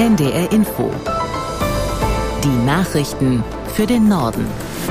NDR Info. Die Nachrichten für den Norden.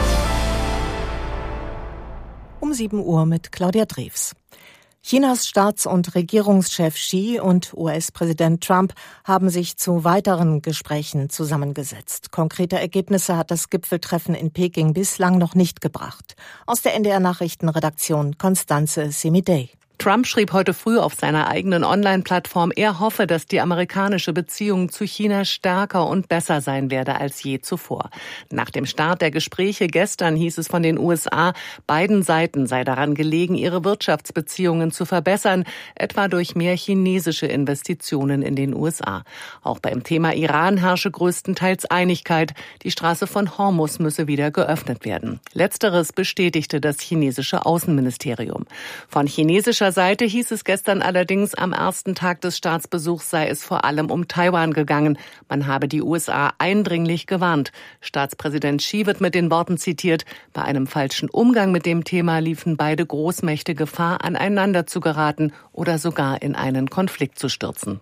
Um 7 Uhr mit Claudia Drews. Chinas Staats- und Regierungschef Xi und US-Präsident Trump haben sich zu weiteren Gesprächen zusammengesetzt. Konkrete Ergebnisse hat das Gipfeltreffen in Peking bislang noch nicht gebracht. Aus der NDR-Nachrichtenredaktion Constanze Semidey. Trump schrieb heute früh auf seiner eigenen Online-Plattform, er hoffe, dass die amerikanische Beziehung zu China stärker und besser sein werde als je zuvor. Nach dem Start der Gespräche gestern hieß es von den USA, beiden Seiten sei daran gelegen, ihre Wirtschaftsbeziehungen zu verbessern, etwa durch mehr chinesische Investitionen in den USA. Auch beim Thema Iran herrsche größtenteils Einigkeit. Die Straße von Hormuz müsse wieder geöffnet werden. Letzteres bestätigte das chinesische Außenministerium. Von chinesischer Seite hieß es gestern allerdings, am ersten Tag des Staatsbesuchs sei es vor allem um Taiwan gegangen. Man habe die USA eindringlich gewarnt. Staatspräsident Xi wird mit den Worten zitiert, bei einem falschen Umgang mit dem Thema liefen beide Großmächte Gefahr, aneinander zu geraten oder sogar in einen Konflikt zu stürzen.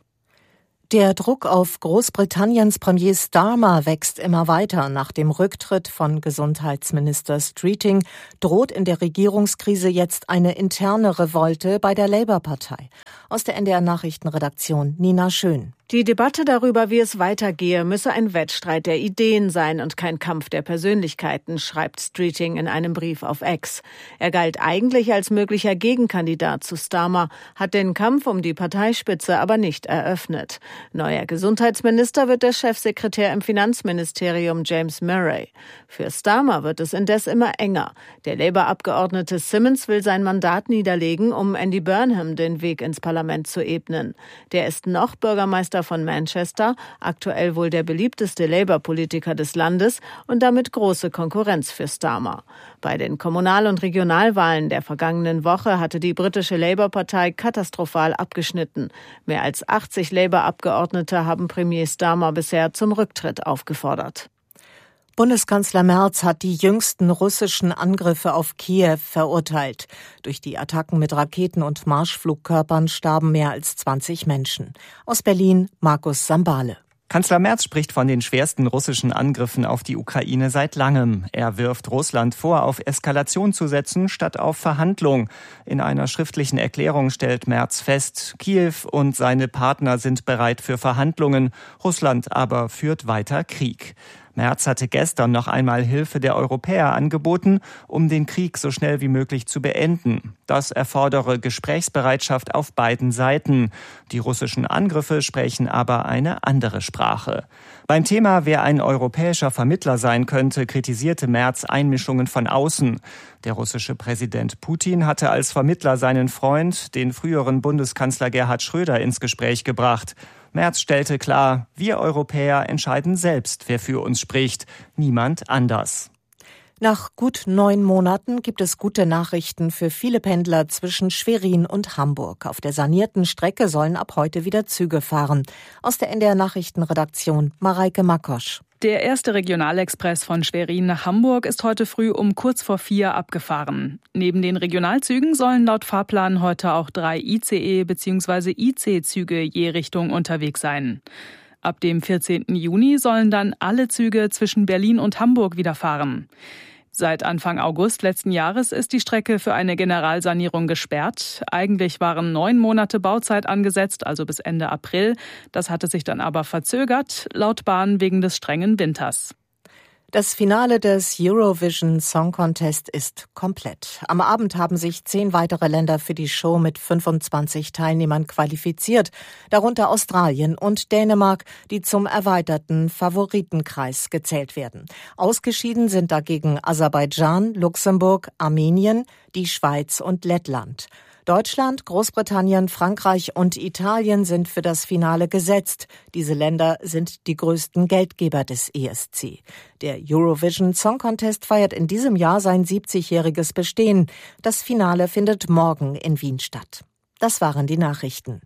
Der Druck auf Großbritanniens Premier Starmer wächst immer weiter. Nach dem Rücktritt von Gesundheitsminister Streeting droht in der Regierungskrise jetzt eine interne Revolte bei der Labour-Partei. Aus der NDR-Nachrichtenredaktion Nina Schön. Die Debatte darüber, wie es weitergehe, müsse ein Wettstreit der Ideen sein und kein Kampf der Persönlichkeiten, schreibt Streeting in einem Brief auf X. Er galt eigentlich als möglicher Gegenkandidat zu Starmer, hat den Kampf um die Parteispitze aber nicht eröffnet. Neuer Gesundheitsminister wird der Chefsekretär im Finanzministerium James Murray. Für Starmer wird es indes immer enger. Der Labour-Abgeordnete Simmons will sein Mandat niederlegen, um Andy Burnham den Weg ins Parlament zu ebnen. Der ist noch Bürgermeister von Manchester, aktuell wohl der beliebteste Labour-Politiker des Landes und damit große Konkurrenz für Starmer. Bei den Kommunal- und Regionalwahlen der vergangenen Woche hatte die britische Labour-Partei katastrophal abgeschnitten. Mehr als 80 Labour-Abgeordnete haben Premier Starmer bisher zum Rücktritt aufgefordert. Bundeskanzler Merz hat die jüngsten russischen Angriffe auf Kiew verurteilt. Durch die Attacken mit Raketen und Marschflugkörpern starben mehr als 20 Menschen. Aus Berlin Markus Sambale. Kanzler Merz spricht von den schwersten russischen Angriffen auf die Ukraine seit langem. Er wirft Russland vor, auf Eskalation zu setzen, statt auf Verhandlung. In einer schriftlichen Erklärung stellt Merz fest, Kiew und seine Partner sind bereit für Verhandlungen, Russland aber führt weiter Krieg. Merz hatte gestern noch einmal Hilfe der Europäer angeboten, um den Krieg so schnell wie möglich zu beenden. Das erfordere Gesprächsbereitschaft auf beiden Seiten. Die russischen Angriffe sprechen aber eine andere Sprache. Beim Thema, wer ein europäischer Vermittler sein könnte, kritisierte Merz Einmischungen von außen. Der russische Präsident Putin hatte als Vermittler seinen Freund, den früheren Bundeskanzler Gerhard Schröder, ins Gespräch gebracht. Merz stellte klar, wir Europäer entscheiden selbst, wer für uns spricht, niemand anders. Nach gut 9 Monaten gibt es gute Nachrichten für viele Pendler zwischen Schwerin und Hamburg. Auf der sanierten Strecke sollen ab heute wieder Züge fahren. Aus der NDR-Nachrichtenredaktion Mareike Makosch. Der erste Regionalexpress von Schwerin nach Hamburg ist heute früh um kurz vor 4 abgefahren. Neben den Regionalzügen sollen laut Fahrplan heute auch 3 ICE bzw. IC-Züge je Richtung unterwegs sein. Ab dem 14. Juni sollen dann alle Züge zwischen Berlin und Hamburg wieder fahren. Seit Anfang August letzten Jahres ist die Strecke für eine Generalsanierung gesperrt. Eigentlich waren 9 Monate Bauzeit angesetzt, also bis Ende April. Das hatte sich dann aber verzögert, laut Bahn wegen des strengen Winters. Das Finale des Eurovision Song Contest ist komplett. Am Abend haben sich 10 weitere Länder für die Show mit 25 Teilnehmern qualifiziert, darunter Australien und Dänemark, die zum erweiterten Favoritenkreis gezählt werden. Ausgeschieden sind dagegen Aserbaidschan, Luxemburg, Armenien, die Schweiz und Lettland. Deutschland, Großbritannien, Frankreich und Italien sind für das Finale gesetzt. Diese Länder sind die größten Geldgeber des ESC. Der Eurovision Song Contest feiert in diesem Jahr sein 70-jähriges Bestehen. Das Finale findet morgen in Wien statt. Das waren die Nachrichten.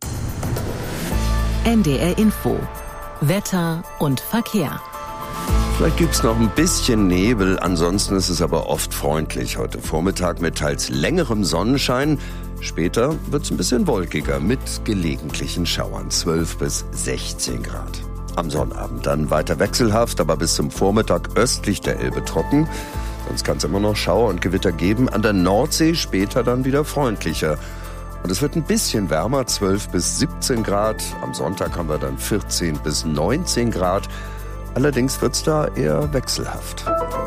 NDR Info. Wetter und Verkehr. Vielleicht gibt's noch ein bisschen Nebel, ansonsten ist es aber oft freundlich. Heute Vormittag mit teils längerem Sonnenschein. Später wird's ein bisschen wolkiger mit gelegentlichen Schauern, 12 bis 16 Grad. Am Sonnabend dann weiter wechselhaft, aber bis zum Vormittag östlich der Elbe trocken. Sonst kann es immer noch Schauer und Gewitter geben. An der Nordsee später dann wieder freundlicher. Und es wird ein bisschen wärmer, 12 bis 17 Grad. Am Sonntag haben wir dann 14 bis 19 Grad. Allerdings wird es da eher wechselhaft.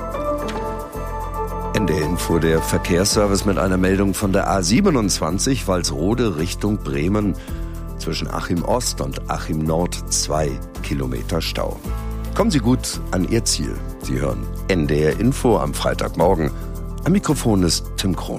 NDR Info, der Verkehrsservice mit einer Meldung von der A27 Walsrode Richtung Bremen. Zwischen Achim Ost und Achim Nord 2 Kilometer Stau. Kommen Sie gut an Ihr Ziel. Sie hören NDR Info am Freitagmorgen. Am Mikrofon ist Tim Krohn.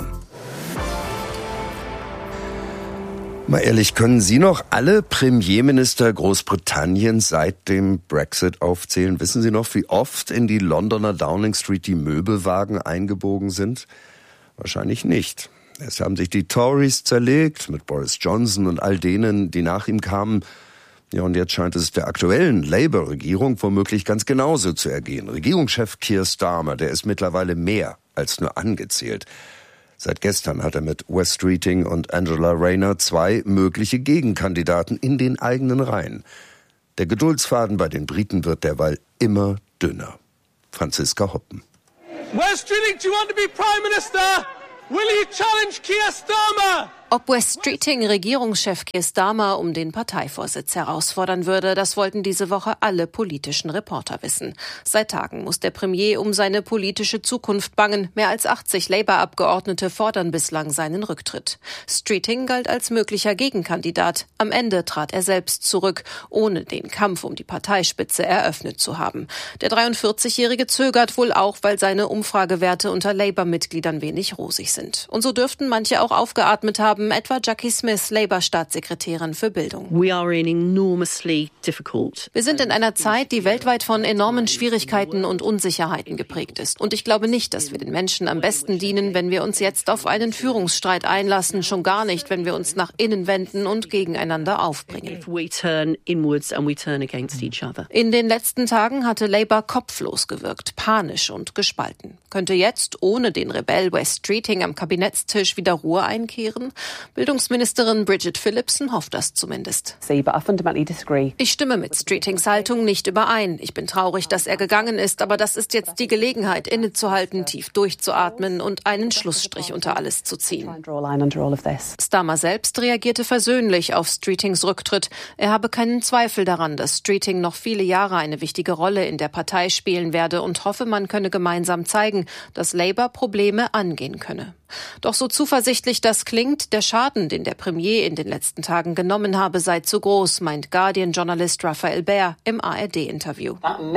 Mal ehrlich, können Sie noch alle Premierminister Großbritanniens seit dem Brexit aufzählen? Wissen Sie noch, wie oft in die Londoner Downing Street die Möbelwagen eingebogen sind? Wahrscheinlich nicht. Es haben sich die Tories zerlegt mit Boris Johnson und all denen, die nach ihm kamen. Ja, und jetzt scheint es der aktuellen Labour-Regierung womöglich ganz genauso zu ergehen. Regierungschef Keir Starmer, der ist mittlerweile mehr als nur angezählt. Seit gestern hat er mit Wes Streeting und Angela Rayner 2 mögliche Gegenkandidaten in den eigenen Reihen. Der Geduldsfaden bei den Briten wird derweil immer dünner. Franziska Hoppen. Wes Streeting, do you want to be Prime Minister? Will you challenge Keir Starmer? Ob Wes Streeting Regierungschef Keir Starmer um den Parteivorsitz herausfordern würde, das wollten diese Woche alle politischen Reporter wissen. Seit Tagen muss der Premier um seine politische Zukunft bangen. Mehr als 80 Labour-Abgeordnete fordern bislang seinen Rücktritt. Streeting galt als möglicher Gegenkandidat. Am Ende trat er selbst zurück, ohne den Kampf um die Parteispitze eröffnet zu haben. Der 43-Jährige zögert wohl auch, weil seine Umfragewerte unter Labour-Mitgliedern wenig rosig sind. Und so dürften manche auch aufgeatmet haben, etwa Jackie Smith, Labour-Staatssekretärin für Bildung. Wir sind in einer Zeit, die weltweit von enormen Schwierigkeiten und Unsicherheiten geprägt ist. Und ich glaube nicht, dass wir den Menschen am besten dienen, wenn wir uns jetzt auf einen Führungsstreit einlassen, schon gar nicht, wenn wir uns nach innen wenden und gegeneinander aufbringen. In den letzten Tagen hatte Labour kopflos gewirkt, panisch und gespalten. Könnte jetzt ohne den Rebell Wes Streeting am Kabinettstisch wieder Ruhe einkehren? Bildungsministerin Bridget Phillipson hofft das zumindest. Ich stimme mit Streetings Haltung nicht überein. Ich bin traurig, dass er gegangen ist, aber das ist jetzt die Gelegenheit, innezuhalten, tief durchzuatmen und einen Schlussstrich unter alles zu ziehen. Starmer selbst reagierte versöhnlich auf Streetings Rücktritt. Er habe keinen Zweifel daran, dass Streeting noch viele Jahre eine wichtige Rolle in der Partei spielen werde und hoffe, man könne gemeinsam zeigen, dass Labour Probleme angehen könne. Doch so zuversichtlich das klingt, der Schaden, den der Premier in den letzten Tagen genommen habe, sei zu groß, meint Guardian-Journalist Raphael Baer im ARD-Interview.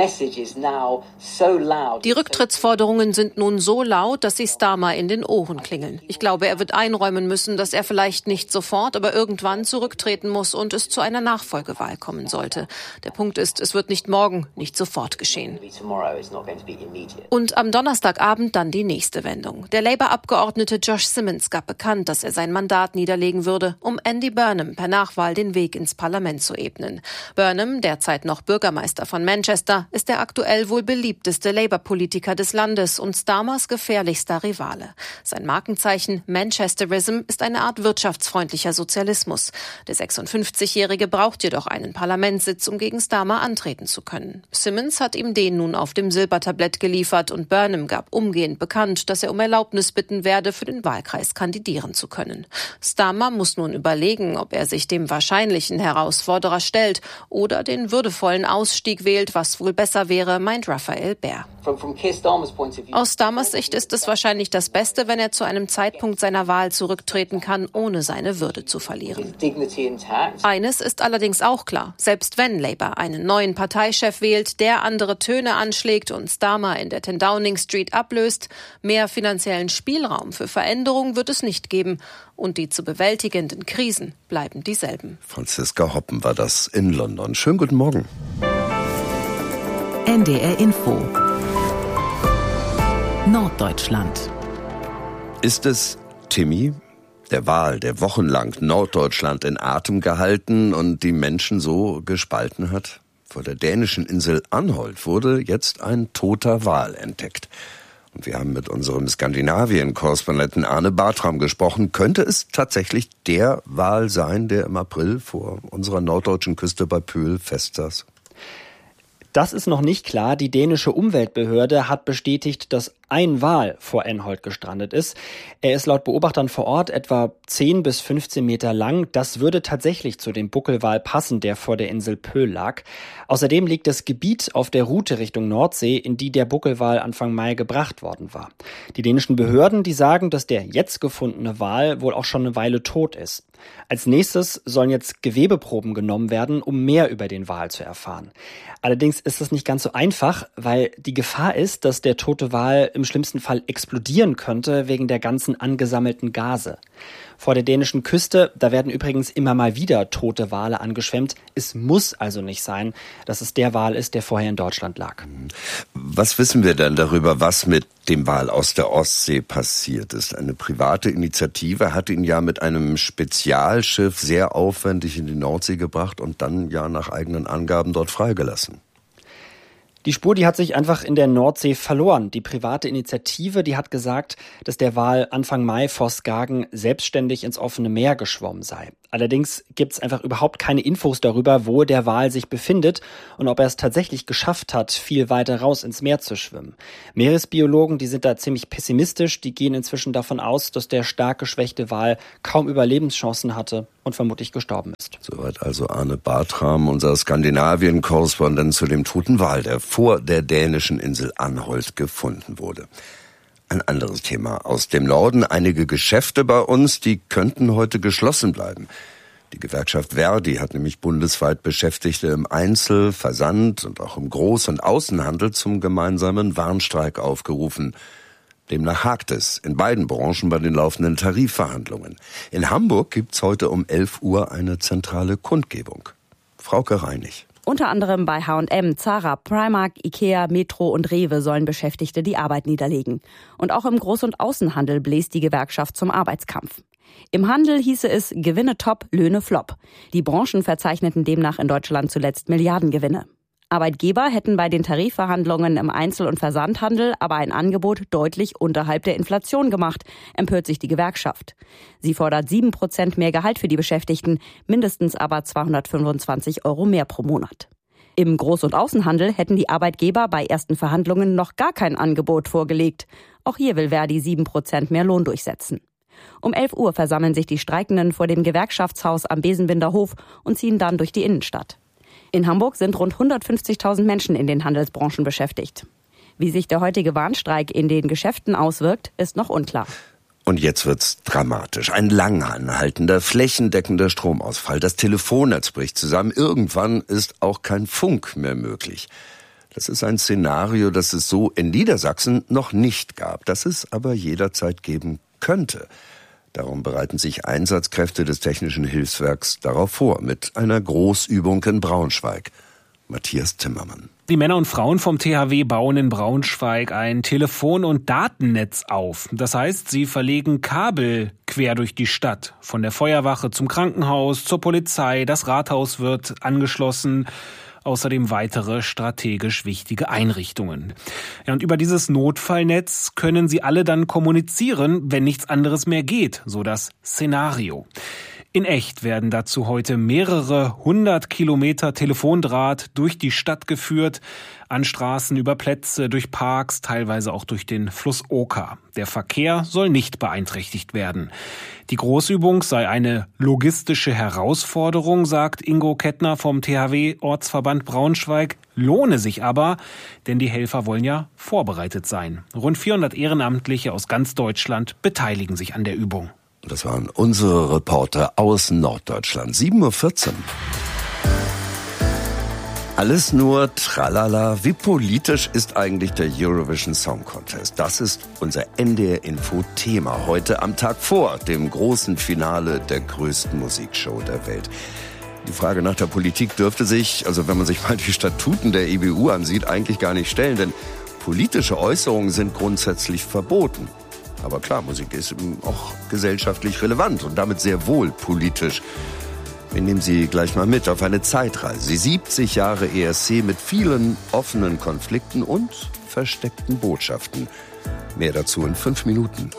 Die Rücktrittsforderungen sind nun so laut, dass sie Starmer in den Ohren klingeln. Ich glaube, er wird einräumen müssen, dass er vielleicht nicht sofort, aber irgendwann zurücktreten muss und es zu einer Nachfolgewahl kommen sollte. Der Punkt ist, es wird nicht morgen, nicht sofort geschehen. Und am Donnerstagabend dann die nächste Wendung. Der Labour-Abgeordnete Josh Simmons gab bekannt, dass er sein Mandat niederlegen würde, um Andy Burnham per Nachwahl den Weg ins Parlament zu ebnen. Burnham, derzeit noch Bürgermeister von Manchester, ist der aktuell wohl beliebteste Labour-Politiker des Landes und Starmers gefährlichster Rivale. Sein Markenzeichen Manchesterism ist eine Art wirtschaftsfreundlicher Sozialismus. Der 56-Jährige braucht jedoch einen Parlamentssitz, um gegen Starmer antreten zu können. Simmons hat ihm den nun auf dem Silbertablett geliefert und Burnham gab umgehend bekannt, dass er um Erlaubnis bitten werde, für den Wahlkreis kandidieren zu können. Starmer muss nun überlegen, ob er sich dem wahrscheinlichen Herausforderer stellt oder den würdevollen Ausstieg wählt, was wohl besser wäre, meint Raphael Baer. Aus Starmers Sicht ist es wahrscheinlich das Beste, wenn er zu einem Zeitpunkt seiner Wahl zurücktreten kann, ohne seine Würde zu verlieren. Eines ist allerdings auch klar, selbst wenn Labour einen neuen Parteichef wählt, der andere Töne anschlägt und Starmer in der 10 Downing Street ablöst, mehr finanziellen Spielraum für Veränderung wird es nicht geben und die zu bewältigenden Krisen bleiben dieselben. Franziska Hoppen war das in London. Schönen guten Morgen. NDR Info Norddeutschland. Ist es Timmy? Der Wal, der wochenlang Norddeutschland in Atem gehalten und die Menschen so gespalten hat? Vor der dänischen Insel Anholt wurde jetzt ein toter Wal entdeckt. Und wir haben mit unserem Skandinavien-Korrespondenten Arne Bartram gesprochen. Könnte es tatsächlich der Wal sein, der im April vor unserer norddeutschen Küste bei Pöhl festsaß? Das ist noch nicht klar. Die dänische Umweltbehörde hat bestätigt, dass ein Wal vor Anholt gestrandet ist. Er ist laut Beobachtern vor Ort etwa 10 bis 15 Meter lang. Das würde tatsächlich zu dem Buckelwal passen, der vor der Insel Pöhl lag. Außerdem liegt das Gebiet auf der Route Richtung Nordsee, in die der Buckelwal Anfang Mai gebracht worden war. Die dänischen Behörden, die sagen, dass der jetzt gefundene Wal wohl auch schon eine Weile tot ist. Als nächstes sollen jetzt Gewebeproben genommen werden, um mehr über den Wal zu erfahren. Allerdings ist das nicht ganz so einfach, weil die Gefahr ist, dass der tote Wal im schlimmsten Fall explodieren könnte wegen der ganzen angesammelten Gase. Vor der dänischen Küste, da werden übrigens immer mal wieder tote Wale angeschwemmt. Es muss also nicht sein, dass es der Wal ist, der vorher in Deutschland lag. Was wissen wir denn darüber, was mit dem Wal aus der Ostsee passiert ist? Eine private Initiative hat ihn ja mit einem Spezialschiff sehr aufwendig in die Nordsee gebracht und dann ja nach eigenen Angaben dort freigelassen. Die Spur, die hat sich einfach in der Nordsee verloren. Die private Initiative, die hat gesagt, dass der Wal Anfang Mai vor Skagen selbstständig ins offene Meer geschwommen sei. Allerdings gibt es einfach überhaupt keine Infos darüber, wo der Wal sich befindet und ob er es tatsächlich geschafft hat, viel weiter raus ins Meer zu schwimmen. Meeresbiologen, die sind da ziemlich pessimistisch. Die gehen inzwischen davon aus, dass der stark geschwächte Wal kaum Überlebenschancen hatte und vermutlich gestorben ist. Soweit also Arne Bartram, unser Skandinavien-Korrespondent zu dem toten Wal, der vor der dänischen Insel Anholt gefunden wurde. Ein anderes Thema aus dem Norden. Einige Geschäfte bei uns, die könnten heute geschlossen bleiben. Die Gewerkschaft Verdi hat nämlich bundesweit Beschäftigte im Einzel-, Versand- und auch im Groß- und Außenhandel zum gemeinsamen Warnstreik aufgerufen. Demnach hakt es in beiden Branchen bei den laufenden Tarifverhandlungen. In Hamburg gibt's heute um 11 Uhr eine zentrale Kundgebung. Frauke Reinig. Unter anderem bei H&M, Zara, Primark, Ikea, Metro und Rewe sollen Beschäftigte die Arbeit niederlegen. Und auch im Groß- und Außenhandel bläst die Gewerkschaft zum Arbeitskampf. Im Handel hieße es Gewinne top, Löhne flop. Die Branchen verzeichneten demnach in Deutschland zuletzt Milliardengewinne. Arbeitgeber hätten bei den Tarifverhandlungen im Einzel- und Versandhandel aber ein Angebot deutlich unterhalb der Inflation gemacht, empört sich die Gewerkschaft. Sie fordert 7% mehr Gehalt für die Beschäftigten, mindestens aber 225 € mehr pro Monat. Im Groß- und Außenhandel hätten die Arbeitgeber bei ersten Verhandlungen noch gar kein Angebot vorgelegt. Auch hier will Verdi 7% mehr Lohn durchsetzen. Um 11 Uhr versammeln sich die Streikenden vor dem Gewerkschaftshaus am Besenbinder Hof und ziehen dann durch die Innenstadt. In Hamburg sind rund 150.000 Menschen in den Handelsbranchen beschäftigt. Wie sich der heutige Warnstreik in den Geschäften auswirkt, ist noch unklar. Und jetzt wird's dramatisch. Ein lang anhaltender, flächendeckender Stromausfall. Das Telefonnetz bricht zusammen. Irgendwann ist auch kein Funk mehr möglich. Das ist ein Szenario, das es so in Niedersachsen noch nicht gab, das es aber jederzeit geben könnte. Darum bereiten sich Einsatzkräfte des Technischen Hilfswerks darauf vor, mit einer Großübung in Braunschweig. Matthias Zimmermann. Die Männer und Frauen vom THW bauen in Braunschweig ein Telefon- und Datennetz auf. Das heißt, sie verlegen Kabel quer durch die Stadt. Von der Feuerwache zum Krankenhaus, zur Polizei, das Rathaus wird angeschlossen. Außerdem weitere strategisch wichtige Einrichtungen. Ja, und über dieses Notfallnetz können sie alle dann kommunizieren, wenn nichts anderes mehr geht, so das Szenario. In echt werden dazu heute mehrere 100 Kilometer Telefondraht durch die Stadt geführt, an Straßen, über Plätze, durch Parks, teilweise auch durch den Fluss Oka. Der Verkehr soll nicht beeinträchtigt werden. Die Großübung sei eine logistische Herausforderung, sagt Ingo Kettner vom THW-Ortsverband Braunschweig, lohne sich aber, denn die Helfer wollen ja vorbereitet sein. Rund 400 Ehrenamtliche aus ganz Deutschland beteiligen sich an der Übung. Das waren unsere Reporter aus Norddeutschland. 7:14 Uhr. Alles nur Tralala. Wie politisch ist eigentlich der Eurovision Song Contest? Das ist unser NDR-Info-Thema heute am Tag vor dem großen Finale der größten Musikshow der Welt. Die Frage nach der Politik dürfte sich, also wenn man sich mal die Statuten der EBU ansieht, eigentlich gar nicht stellen, denn politische Äußerungen sind grundsätzlich verboten. Aber klar, Musik ist auch gesellschaftlich relevant und damit sehr wohl politisch. Wir nehmen Sie gleich mal mit auf eine Zeitreise. 70 Jahre ESC mit vielen offenen Konflikten und versteckten Botschaften. Mehr dazu in 5 Minuten.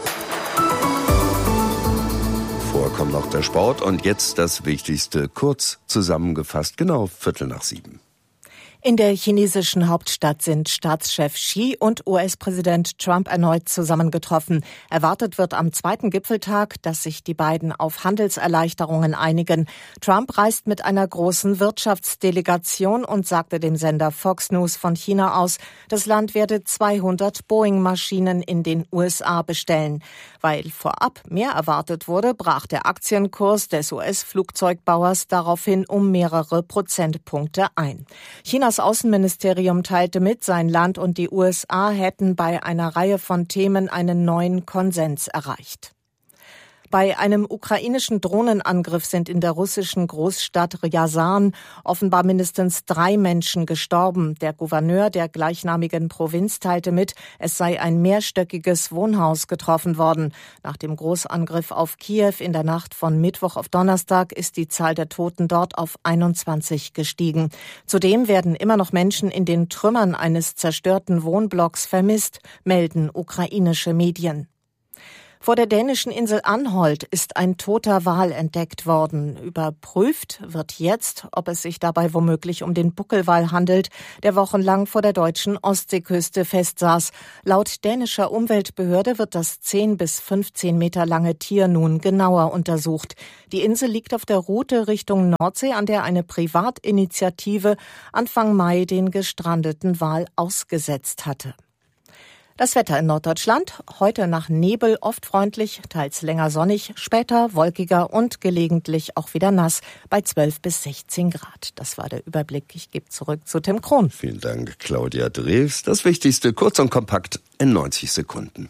Vorher kommt noch der Sport und jetzt das Wichtigste kurz zusammengefasst, genau 6:45. In der chinesischen Hauptstadt sind Staatschef Xi und US-Präsident Trump erneut zusammengetroffen. Erwartet wird am zweiten Gipfeltag, dass sich die beiden auf Handelserleichterungen einigen. Trump reist mit einer großen Wirtschaftsdelegation und sagte dem Sender Fox News von China aus, das Land werde 200 Boeing-Maschinen in den USA bestellen. Weil vorab mehr erwartet wurde, brach der Aktienkurs des US-Flugzeugbauers daraufhin um mehrere Prozentpunkte ein. Chinas Außenministerium teilte mit, sein Land und die USA hätten bei einer Reihe von Themen einen neuen Konsens erreicht. Bei einem ukrainischen Drohnenangriff sind in der russischen Großstadt Ryazan offenbar mindestens 3 Menschen gestorben. Der Gouverneur der gleichnamigen Provinz teilte mit, es sei ein mehrstöckiges Wohnhaus getroffen worden. Nach dem Großangriff auf Kiew in der Nacht von Mittwoch auf Donnerstag ist die Zahl der Toten dort auf 21 gestiegen. Zudem werden immer noch Menschen in den Trümmern eines zerstörten Wohnblocks vermisst, melden ukrainische Medien. Vor der dänischen Insel Anholt ist ein toter Wal entdeckt worden. Überprüft wird jetzt, ob es sich dabei womöglich um den Buckelwal handelt, der wochenlang vor der deutschen Ostseeküste festsaß. Laut dänischer Umweltbehörde wird das 10 bis 15 Meter lange Tier nun genauer untersucht. Die Insel liegt auf der Route Richtung Nordsee, an der eine Privatinitiative Anfang Mai den gestrandeten Wal ausgesetzt hatte. Das Wetter in Norddeutschland, heute nach Nebel oft freundlich, teils länger sonnig, später wolkiger und gelegentlich auch wieder nass bei 12 bis 16 Grad. Das war der Überblick. Ich gebe zurück zu Tim Krohn. Vielen Dank, Claudia Drews. Das Wichtigste kurz und kompakt in 90 Sekunden.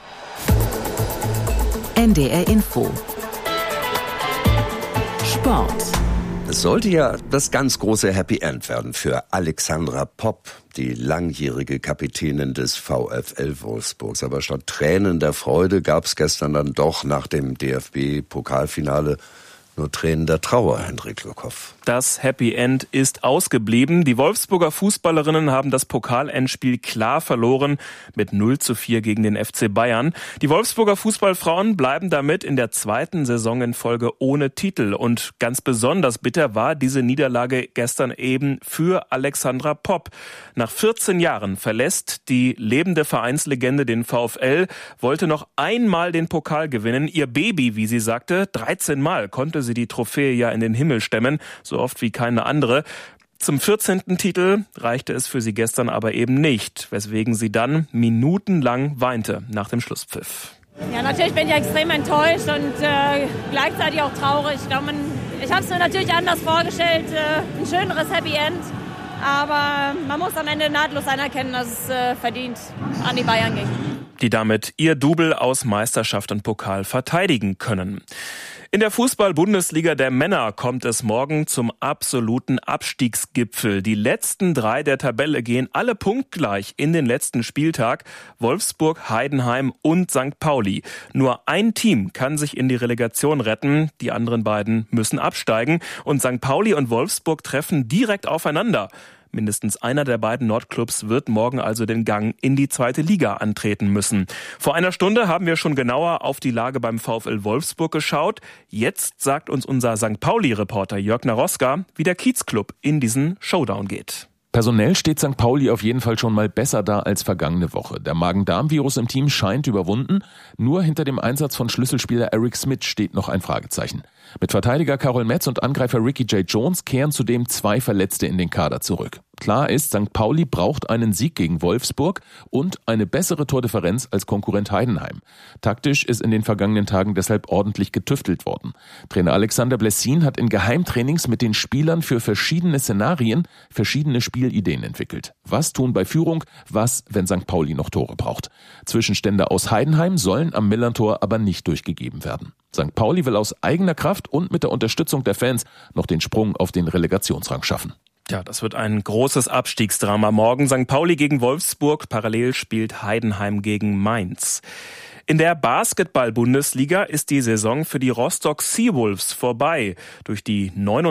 NDR Info. Sport. Es sollte ja das ganz große Happy End werden für Alexandra Popp, die langjährige Kapitänin des VfL Wolfsburg. Aber statt Tränen der Freude gab es gestern dann doch nach dem DFB-Pokalfinale nur Tränen der Trauer, Hendrik Lückhoff. Das Happy End ist ausgeblieben. Die Wolfsburger Fußballerinnen haben das Pokalendspiel klar verloren mit 0:4 gegen den FC Bayern. Die Wolfsburger Fußballfrauen bleiben damit in der zweiten Saison in Folge ohne Titel. Und ganz besonders bitter war diese Niederlage gestern eben für Alexandra Popp. Nach 14 Jahren verlässt die lebende Vereinslegende den VfL, wollte noch einmal den Pokal gewinnen. Ihr Baby, wie sie sagte, 13 Mal konnte sie die Trophäe ja in den Himmel stemmen, so oft wie keine andere. Zum 14. Titel reichte es für sie gestern aber eben nicht, weswegen sie dann minutenlang weinte nach dem Schlusspfiff. Ja, natürlich bin ich extrem enttäuscht und gleichzeitig auch traurig. Ich habe es mir natürlich anders vorgestellt, ein schöneres Happy End. Aber man muss am Ende nahtlos anerkennen, dass es verdient an die Bayern ging. Die damit ihr Double aus Meisterschaft und Pokal verteidigen können. In der Fußball-Bundesliga der Männer kommt es morgen zum absoluten Abstiegsgipfel. Die letzten 3 der Tabelle gehen alle punktgleich in den letzten Spieltag. Wolfsburg, Heidenheim und St. Pauli. Nur ein Team kann sich in die Relegation retten. Die anderen beiden müssen absteigen. Und St. Pauli und Wolfsburg treffen direkt aufeinander. Mindestens einer der beiden Nordclubs wird morgen also den Gang in die zweite Liga antreten müssen. Vor einer Stunde haben wir schon genauer auf die Lage beim VfL Wolfsburg geschaut. Jetzt sagt uns unser St. Pauli-Reporter Jörg Naroska, wie der Kiezclub in diesen Showdown geht. Personell steht St. Pauli auf jeden Fall schon mal besser da als vergangene Woche. Der Magen-Darm-Virus im Team scheint überwunden. Nur hinter dem Einsatz von Schlüsselspieler Eric Smith steht noch ein Fragezeichen. Mit Verteidiger Karol Metz und Angreifer Ricky J. Jones kehren zudem 2 Verletzte in den Kader zurück. Klar ist, St. Pauli braucht einen Sieg gegen Wolfsburg und eine bessere Tordifferenz als Konkurrent Heidenheim. Taktisch ist in den vergangenen Tagen deshalb ordentlich getüftelt worden. Trainer Alexander Blessin hat in Geheimtrainings mit den Spielern für verschiedene Szenarien verschiedene Spielideen entwickelt. Was tun bei Führung, was, wenn St. Pauli noch Tore braucht. Zwischenstände aus Heidenheim sollen am Millerntor aber nicht durchgegeben werden. St. Pauli will aus eigener Kraft und mit der Unterstützung der Fans noch den Sprung auf den Relegationsrang schaffen. Ja, das wird ein großes Abstiegsdrama morgen. St. Pauli gegen Wolfsburg, parallel spielt Heidenheim gegen Mainz. In der Basketball-Bundesliga ist die Saison für die Rostock Seawolves vorbei. Durch die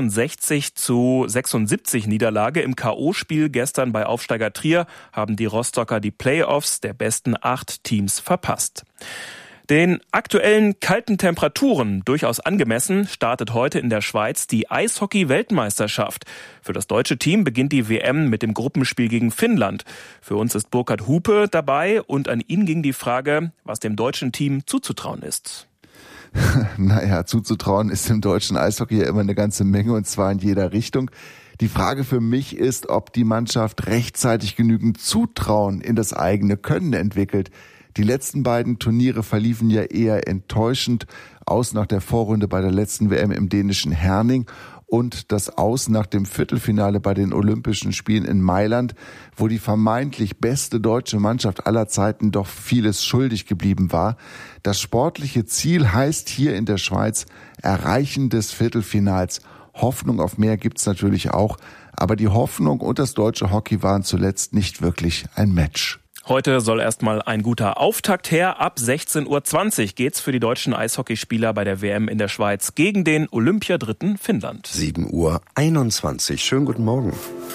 69:76 Niederlage im K.O.-Spiel gestern bei Aufsteiger Trier haben die Rostocker die Playoffs der besten 8 Teams verpasst. Den aktuellen kalten Temperaturen durchaus angemessen startet heute in der Schweiz die Eishockey-Weltmeisterschaft. Für das deutsche Team beginnt die WM mit dem Gruppenspiel gegen Finnland. Für uns ist Burkhard Hupe dabei und an ihn ging die Frage, was dem deutschen Team zuzutrauen ist. Naja, zuzutrauen ist im deutschen Eishockey ja immer eine ganze Menge und zwar in jeder Richtung. Die Frage für mich ist, ob die Mannschaft rechtzeitig genügend Zutrauen in das eigene Können entwickelt. Die letzten beiden Turniere verliefen ja eher enttäuschend. Aus nach der Vorrunde bei der letzten WM im dänischen Herning und das Aus nach dem Viertelfinale bei den Olympischen Spielen in Mailand, wo die vermeintlich beste deutsche Mannschaft aller Zeiten doch vieles schuldig geblieben war. Das sportliche Ziel heißt hier in der Schweiz Erreichen des Viertelfinals. Hoffnung auf mehr gibt's natürlich auch, aber die Hoffnung und das deutsche Hockey waren zuletzt nicht wirklich ein Match. Heute soll erstmal ein guter Auftakt her. Ab 16:20 Uhr geht's für die deutschen Eishockeyspieler bei der WM in der Schweiz gegen den Olympiadritten Finnland. 7:21 Uhr. Schönen guten Morgen.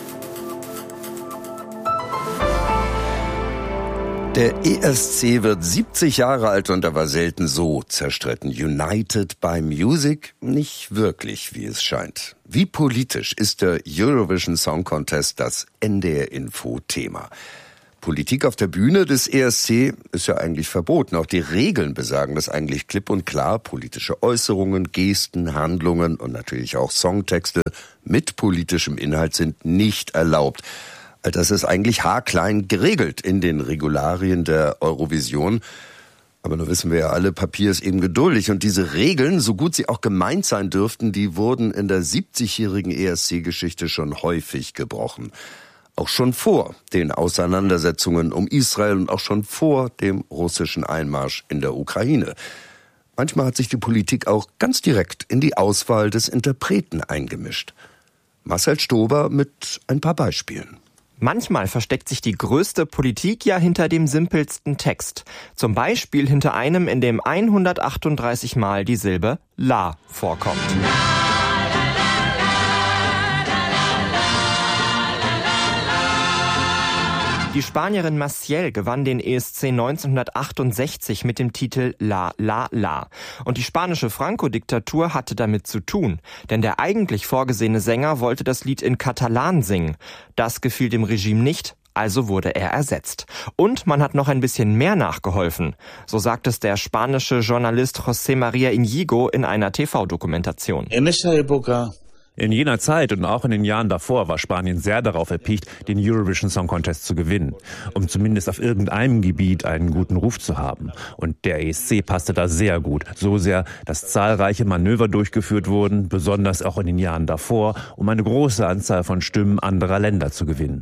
Der ESC wird 70 Jahre alt und er war selten so zerstritten. United by Music? Nicht wirklich, wie es scheint. Wie politisch ist der Eurovision Song Contest das NDR-Info-Thema? Politik auf der Bühne des ESC ist ja eigentlich verboten. Auch die Regeln besagen das eigentlich klipp und klar. Politische Äußerungen, Gesten, Handlungen und natürlich auch Songtexte mit politischem Inhalt sind nicht erlaubt. Das ist eigentlich haarklein geregelt in den Regularien der Eurovision. Aber nun wissen wir ja alle, Papier ist eben geduldig. Und diese Regeln, so gut sie auch gemeint sein dürften, die wurden in der 70-jährigen ESC-Geschichte schon häufig gebrochen. Auch schon vor den Auseinandersetzungen um Israel und auch schon vor dem russischen Einmarsch in der Ukraine. Manchmal hat sich die Politik auch ganz direkt in die Auswahl des Interpreten eingemischt. Marcel Stober mit ein paar Beispielen. Manchmal versteckt sich die größte Politik ja hinter dem simpelsten Text. Zum Beispiel hinter einem, in dem 138 Mal die Silbe La vorkommt. Die Spanierin Maciel gewann den ESC 1968 mit dem Titel La La La. Und die spanische Franco-Diktatur hatte damit zu tun, denn der eigentlich vorgesehene Sänger wollte das Lied in Katalan singen. Das gefiel dem Regime nicht, also wurde er ersetzt. Und man hat noch ein bisschen mehr nachgeholfen. So sagt es der spanische Journalist José María Íñigo in einer TV-Dokumentation. In jener Zeit und auch in den Jahren davor war Spanien sehr darauf erpicht, den Eurovision Song Contest zu gewinnen, um zumindest auf irgendeinem Gebiet einen guten Ruf zu haben. Und der ESC passte da sehr gut, so sehr, dass zahlreiche Manöver durchgeführt wurden, besonders auch in den Jahren davor, um eine große Anzahl von Stimmen anderer Länder zu gewinnen.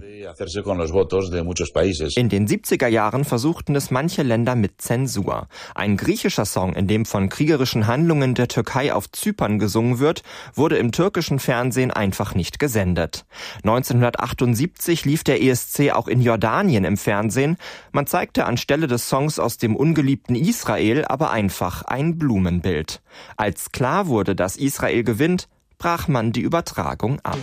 In den 70er Jahren versuchten es manche Länder mit Zensur. Ein griechischer Song, in dem von kriegerischen Handlungen der Türkei auf Zypern gesungen wird, wurde im türkischen Fernsehen einfach nicht gesendet. 1978 lief der ESC auch in Jordanien im Fernsehen. Man zeigte anstelle des Songs aus dem ungeliebten Israel aber einfach ein Blumenbild. Als klar wurde, dass Israel gewinnt, brach man die Übertragung ab.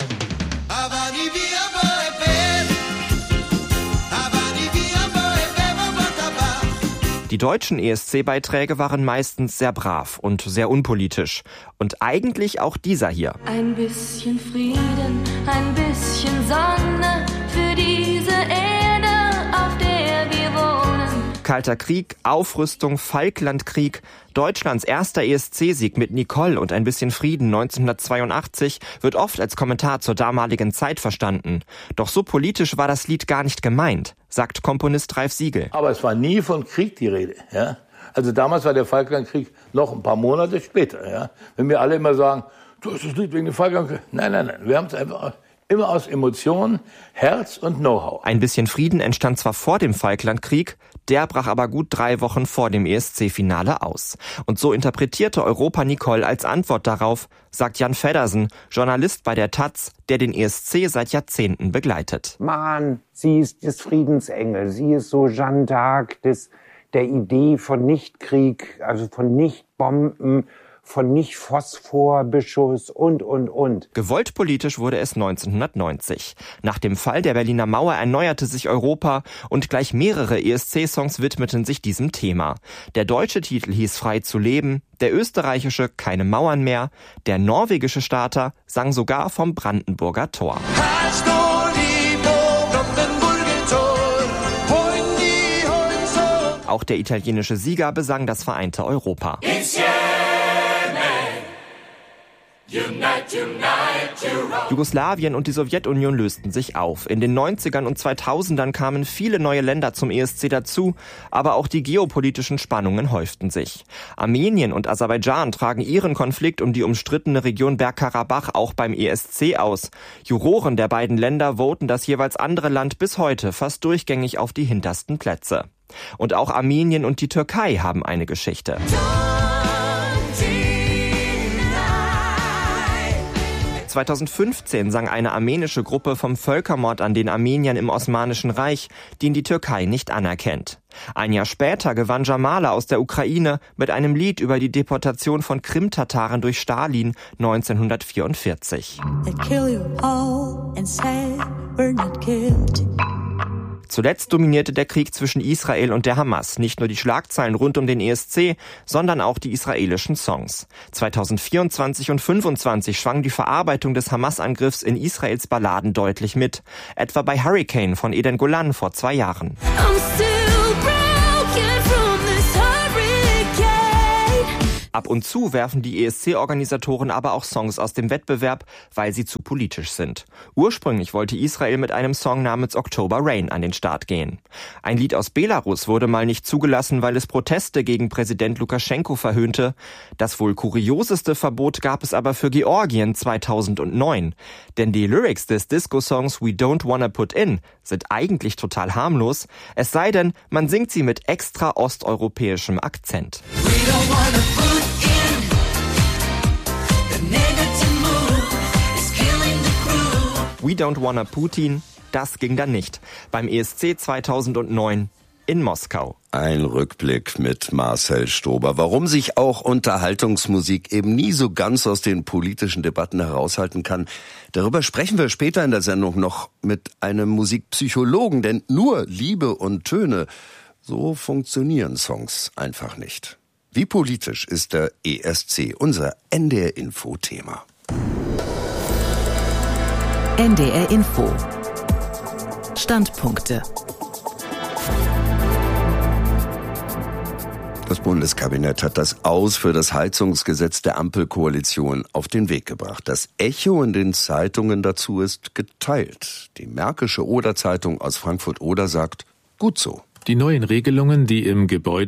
Die deutschen ESC-Beiträge waren meistens sehr brav und sehr unpolitisch. Und eigentlich auch dieser hier. Ein bisschen Frieden, ein bisschen Sonne für diese Erde, auf der wir wohnen. Kalter Krieg, Aufrüstung, Falklandkrieg. Deutschlands erster ESC-Sieg mit Nicole und ein bisschen Frieden 1982 wird oft als Kommentar zur damaligen Zeit verstanden. Doch so politisch war das Lied gar nicht gemeint, sagt Komponist Ralf Siegel. Aber es war nie von Krieg die Rede. Ja? Also damals war der Falklandkrieg noch ein paar Monate später. Ja? Wenn wir alle immer sagen, du hast das Lied wegen dem Falklandkrieg. Nein. Wir haben es einfach immer aus Emotionen, Herz und Know-how. Ein bisschen Frieden entstand zwar vor dem Falklandkrieg, der brach aber gut 3 Wochen vor dem ESC-Finale aus. Und so interpretierte Europa Nicole als Antwort darauf, sagt Jan Feddersen, Journalist bei der taz, der den ESC seit Jahrzehnten begleitet. Mann, sie ist das Friedensengel, sie ist so Jeanne d'Arc der Idee von Nichtkrieg, also von Nichtbomben, von Nicht-Phosphorbeschuss und. Gewollt politisch wurde es 1990. Nach dem Fall der Berliner Mauer erneuerte sich Europa und gleich mehrere ESC-Songs widmeten sich diesem Thema. Der deutsche Titel hieß Frei zu leben, der österreichische Keine Mauern mehr, der norwegische Starter sang sogar vom Brandenburger Tor. Auch der italienische Sieger besang das vereinte Europa. Jugoslawien und die Sowjetunion lösten sich auf. In den 90ern und 2000ern kamen viele neue Länder zum ESC dazu, aber auch die geopolitischen Spannungen häuften sich. Armenien und Aserbaidschan tragen ihren Konflikt um die umstrittene Region Bergkarabach auch beim ESC aus. Juroren der beiden Länder voten das jeweils andere Land bis heute fast durchgängig auf die hintersten Plätze. Und auch Armenien und die Türkei haben eine Geschichte. 2015 sang eine armenische Gruppe vom Völkermord an den Armeniern im Osmanischen Reich, den die Türkei nicht anerkennt. Ein Jahr später gewann Jamala aus der Ukraine mit einem Lied über die Deportation von Krimtataren durch Stalin 1944. Zuletzt dominierte der Krieg zwischen Israel und der Hamas nicht nur die Schlagzeilen rund um den ESC, sondern auch die israelischen Songs. 2024 und 2025 schwang die Verarbeitung des Hamas-Angriffs in Israels Balladen deutlich mit. Etwa bei Hurricane von Eden Golan vor 2 Jahren. Ab und zu werfen die ESC-Organisatoren aber auch Songs aus dem Wettbewerb, weil sie zu politisch sind. Ursprünglich wollte Israel mit einem Song namens October Rain an den Start gehen. Ein Lied aus Belarus wurde mal nicht zugelassen, weil es Proteste gegen Präsident Lukaschenko verhöhnte. Das wohl kurioseste Verbot gab es aber für Georgien 2009. Denn die Lyrics des Disco-Songs We Don't Wanna Put In sind eigentlich total harmlos, es sei denn, man singt sie mit extra osteuropäischem Akzent. We Don't Wanna Putin, das ging dann nicht. Beim ESC 2009 in Moskau. Ein Rückblick mit Marcel Stober. Warum sich auch Unterhaltungsmusik eben nie so ganz aus den politischen Debatten heraushalten kann, darüber sprechen wir später in der Sendung noch mit einem Musikpsychologen, denn nur Liebe und Töne, so funktionieren Songs einfach nicht. Wie politisch ist der ESC, unser NDR-Info-Thema. NDR Info. Standpunkte. Das Bundeskabinett hat das Aus für das Heizungsgesetz der Ampelkoalition auf den Weg gebracht. Das Echo in den Zeitungen dazu ist geteilt. Die Märkische Oder-Zeitung aus Frankfurt-Oder sagt, gut so. Die neuen Regelungen, die im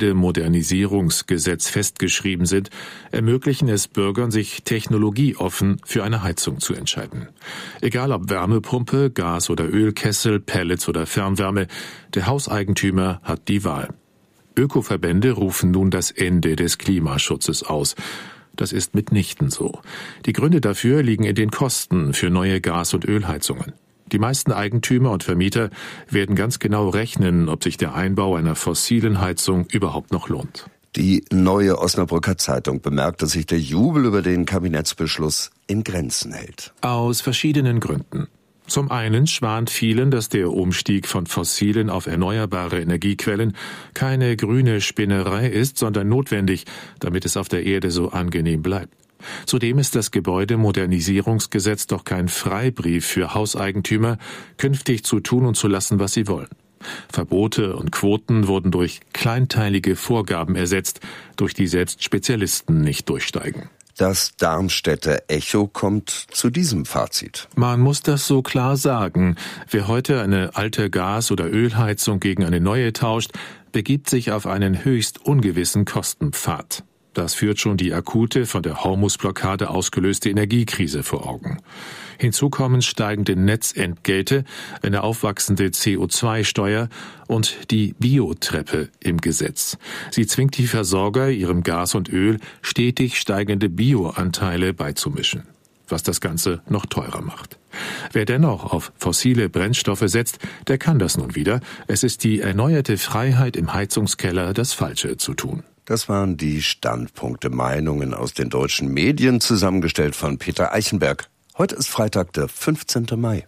Gebäudemodernisierungsgesetz festgeschrieben sind, ermöglichen es Bürgern, sich technologieoffen für eine Heizung zu entscheiden. Egal ob Wärmepumpe, Gas- oder Ölkessel, Pellets oder Fernwärme, der Hauseigentümer hat die Wahl. Ökoverbände rufen nun das Ende des Klimaschutzes aus. Das ist mitnichten so. Die Gründe dafür liegen in den Kosten für neue Gas- und Ölheizungen. Die meisten Eigentümer und Vermieter werden ganz genau rechnen, ob sich der Einbau einer fossilen Heizung überhaupt noch lohnt. Die Neue Osnabrücker Zeitung bemerkt, dass sich der Jubel über den Kabinettsbeschluss in Grenzen hält. Aus verschiedenen Gründen. Zum einen schwant vielen, dass der Umstieg von fossilen auf erneuerbare Energiequellen keine grüne Spinnerei ist, sondern notwendig, damit es auf der Erde so angenehm bleibt. Zudem ist das Gebäudemodernisierungsgesetz doch kein Freibrief für Hauseigentümer, künftig zu tun und zu lassen, was sie wollen. Verbote und Quoten wurden durch kleinteilige Vorgaben ersetzt, durch die selbst Spezialisten nicht durchsteigen. Das Darmstädter Echo kommt zu diesem Fazit. Man muss das so klar sagen. Wer heute eine alte Gas- oder Ölheizung gegen eine neue tauscht, begibt sich auf einen höchst ungewissen Kostenpfad. Das führt schon die akute, von der Hormuzblockade ausgelöste Energiekrise vor Augen. Hinzu kommen steigende Netzentgelte, eine aufwachsende CO2-Steuer und die Biotreppe im Gesetz. Sie zwingt die Versorger, ihrem Gas und Öl stetig steigende Bioanteile beizumischen, was das Ganze noch teurer macht. Wer dennoch auf fossile Brennstoffe setzt, der kann das nun wieder. Es ist die erneuerte Freiheit im Heizungskeller, das Falsche zu tun. Das waren die Standpunkte, Meinungen aus den deutschen Medien, zusammengestellt von Peter Eichenberg. Heute ist Freitag, der 15. Mai.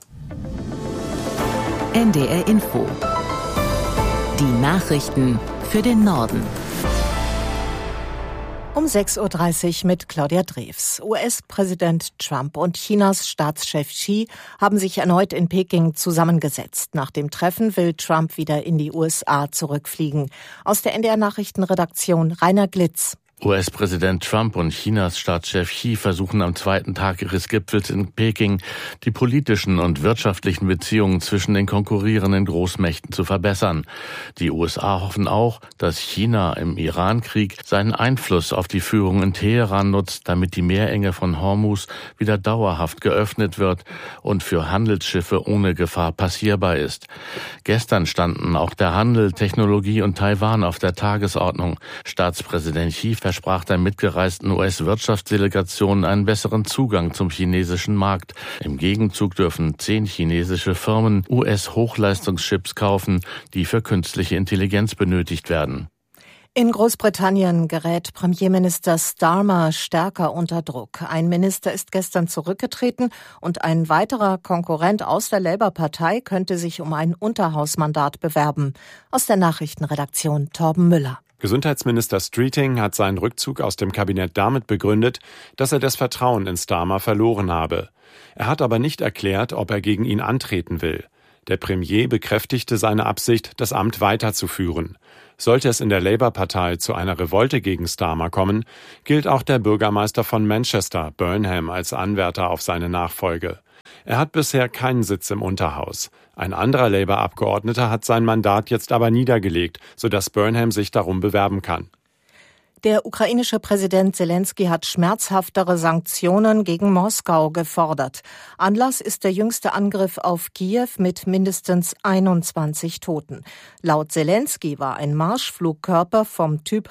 NDR Info. Die Nachrichten für den Norden. Um 6.30 Uhr mit Claudia Drews. US-Präsident Trump und Chinas Staatschef Xi haben sich erneut in Peking zusammengesetzt. Nach dem Treffen will Trump wieder in die USA zurückfliegen. Aus der NDR-Nachrichtenredaktion Rainer Glitz. US-Präsident Trump und Chinas Staatschef Xi versuchen am zweiten Tag ihres Gipfels in Peking, die politischen und wirtschaftlichen Beziehungen zwischen den konkurrierenden Großmächten zu verbessern. Die USA hoffen auch, dass China im Iran-Krieg seinen Einfluss auf die Führung in Teheran nutzt, damit die Meerenge von Hormuz wieder dauerhaft geöffnet wird und für Handelsschiffe ohne Gefahr passierbar ist. Gestern standen auch der Handel, Technologie und Taiwan auf der Tagesordnung. Staatspräsident Xi versprach der mitgereisten US-Wirtschaftsdelegation einen besseren Zugang zum chinesischen Markt. Im Gegenzug dürfen 10 chinesische Firmen US-Hochleistungschips kaufen, die für künstliche Intelligenz benötigt werden. In Großbritannien gerät Premierminister Starmer stärker unter Druck. Ein Minister ist gestern zurückgetreten und ein weiterer Konkurrent aus der Labour-Partei könnte sich um ein Unterhausmandat bewerben. Aus der Nachrichtenredaktion Torben Müller. Gesundheitsminister Streeting hat seinen Rückzug aus dem Kabinett damit begründet, dass er das Vertrauen in Starmer verloren habe. Er hat aber nicht erklärt, ob er gegen ihn antreten will. Der Premier bekräftigte seine Absicht, das Amt weiterzuführen. Sollte es in der Labour-Partei zu einer Revolte gegen Starmer kommen, gilt auch der Bürgermeister von Manchester, Burnham, als Anwärter auf seine Nachfolge. Er hat bisher keinen Sitz im Unterhaus. Ein anderer Labour-Abgeordneter hat sein Mandat jetzt aber niedergelegt, sodass Burnham sich darum bewerben kann. Der ukrainische Präsident Selensky hat schmerzhaftere Sanktionen gegen Moskau gefordert. Anlass ist der jüngste Angriff auf Kiew mit mindestens 21 Toten. Laut Selensky war ein Marschflugkörper vom Typ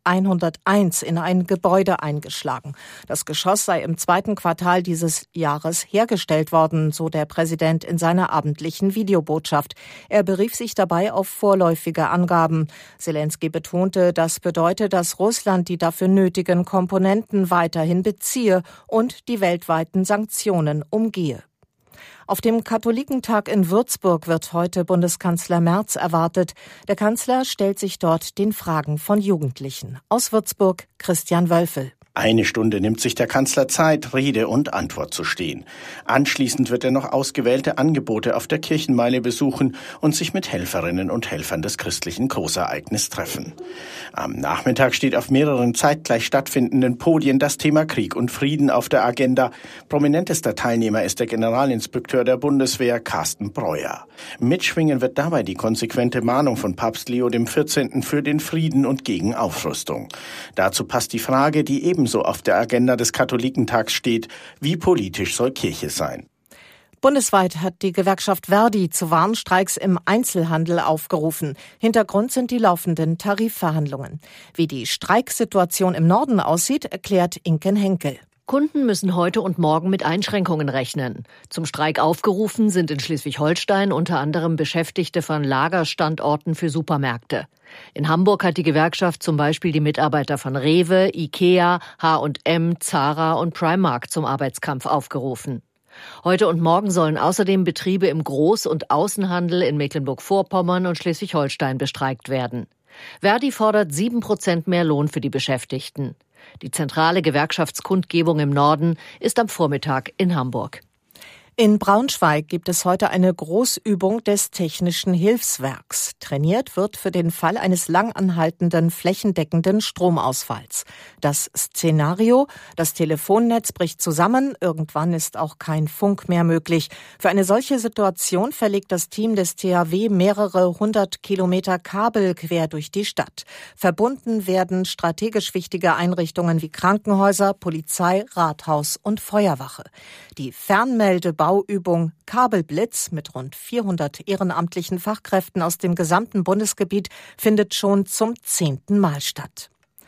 Cha-101 in ein Gebäude eingeschlagen. Das Geschoss sei im zweiten Quartal dieses Jahres hergestellt worden, so der Präsident in seiner abendlichen Videobotschaft. Er berief sich dabei auf vorläufige Angaben. Selensky betonte, das bedeute, dass Russland die dafür nötigen Komponenten weiterhin beziehe und die weltweiten Sanktionen umgehe. Auf dem Katholikentag in Würzburg wird heute Bundeskanzler Merz erwartet. Der Kanzler stellt sich dort den Fragen von Jugendlichen. Aus Würzburg Christian Wölfel. Eine Stunde nimmt sich der Kanzler Zeit, Rede und Antwort zu stehen. Anschließend wird er noch ausgewählte Angebote auf der Kirchenmeile besuchen und sich mit Helferinnen und Helfern des christlichen Großereignisses treffen. Am Nachmittag steht auf mehreren zeitgleich stattfindenden Podien das Thema Krieg und Frieden auf der Agenda. Prominentester Teilnehmer ist der Generalinspekteur der Bundeswehr, Carsten Breuer. Mitschwingen wird dabei die konsequente Mahnung von Papst Leo XIV. Für den Frieden und gegen Aufrüstung. Dazu passt die Frage, die ebenso auf der Agenda des Katholikentags steht: Wie politisch soll Kirche sein? Bundesweit hat die Gewerkschaft Verdi zu Warnstreiks im Einzelhandel aufgerufen. Hintergrund sind die laufenden Tarifverhandlungen. Wie die Streiksituation im Norden aussieht, erklärt Inken Henkel. Kunden müssen heute und morgen mit Einschränkungen rechnen. Zum Streik aufgerufen sind in Schleswig-Holstein unter anderem Beschäftigte von Lagerstandorten für Supermärkte. In Hamburg hat die Gewerkschaft zum Beispiel die Mitarbeiter von Rewe, Ikea, H&M, Zara und Primark zum Arbeitskampf aufgerufen. Heute und morgen sollen außerdem Betriebe im Groß- und Außenhandel in Mecklenburg-Vorpommern und Schleswig-Holstein bestreikt werden. Verdi fordert 7% mehr Lohn für die Beschäftigten. Die zentrale Gewerkschaftskundgebung im Norden ist am Vormittag in Hamburg. In Braunschweig gibt es heute eine Großübung des Technischen Hilfswerks. Trainiert wird für den Fall eines langanhaltenden, flächendeckenden Stromausfalls. Das Szenario: das Telefonnetz bricht zusammen, irgendwann ist auch kein Funk mehr möglich. Für eine solche Situation verlegt das Team des THW mehrere 100 Kilometer Kabel quer durch die Stadt. Verbunden werden strategisch wichtige Einrichtungen wie Krankenhäuser, Polizei, Rathaus und Feuerwache. Die Fernmeldebauübung Kabelblitz mit rund 400 ehrenamtlichen Fachkräften aus dem gesamten Bundesgebiet findet schon zum 10. Mal statt.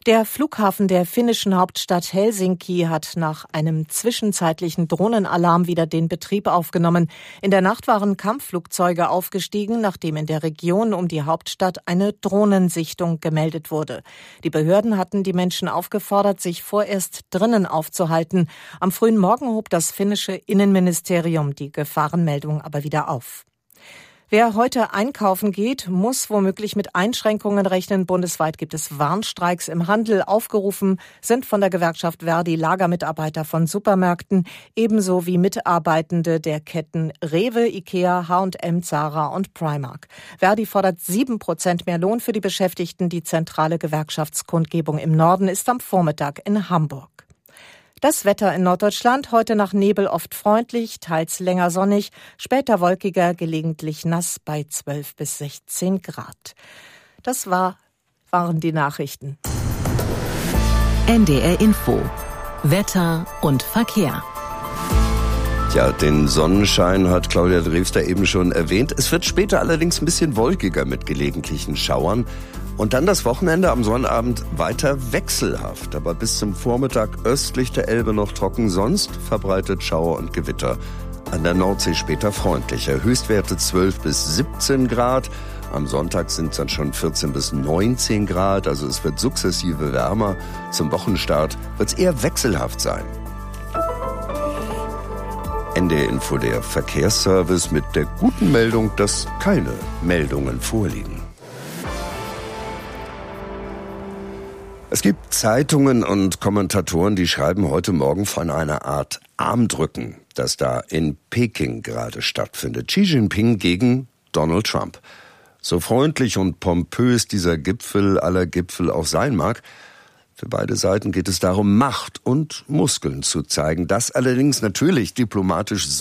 Der Flughafen der finnischen Hauptstadt Helsinki hat nach einem zwischenzeitlichen Drohnenalarm wieder den Betrieb aufgenommen. In der Nacht waren Kampfflugzeuge aufgestiegen, nachdem in der Region um die Hauptstadt eine Drohnensichtung gemeldet wurde. Die Behörden hatten die Menschen aufgefordert, sich vorerst drinnen aufzuhalten. Am frühen Morgen hob das finnische Innenministerium die Gefahrenmeldung aber wieder auf. Wer heute einkaufen geht, muss womöglich mit Einschränkungen rechnen. Bundesweit gibt es Warnstreiks im Handel. Aufgerufen sind von der Gewerkschaft Verdi Lagermitarbeiter von Supermärkten, ebenso wie Mitarbeitende der Ketten Rewe, Ikea, H&M, Zara und Primark. Verdi fordert 7% mehr Lohn für die Beschäftigten. Die zentrale Gewerkschaftskundgebung im Norden ist am Vormittag in Hamburg. Das Wetter in Norddeutschland, heute nach Nebel oft freundlich, teils länger sonnig, später wolkiger, gelegentlich nass bei 12 bis 16 Grad. Das waren die Nachrichten. NDR Info. Wetter und Verkehr. Ja, den Sonnenschein hat Claudia Drewster eben schon erwähnt. Es wird später allerdings ein bisschen wolkiger mit gelegentlichen Schauern. Und dann das Wochenende am Sonnabend weiter wechselhaft, aber bis zum Vormittag östlich der Elbe noch trocken, sonst verbreitet Schauer und Gewitter. An der Nordsee später freundlicher, Höchstwerte 12 bis 17 Grad. Am Sonntag sind es dann schon 14 bis 19 Grad, also es wird sukzessive wärmer. Zum Wochenstart wird es eher wechselhaft sein. NDR Info, der Verkehrsservice mit der guten Meldung, dass keine Meldungen vorliegen. Es gibt Zeitungen und Kommentatoren, die schreiben heute Morgen von einer Art Armdrücken, das da in Peking gerade stattfindet. Xi Jinping gegen Donald Trump. So freundlich und pompös dieser Gipfel aller Gipfel auch sein mag, für beide Seiten geht es darum, Macht und Muskeln zu zeigen. Das allerdings natürlich diplomatisch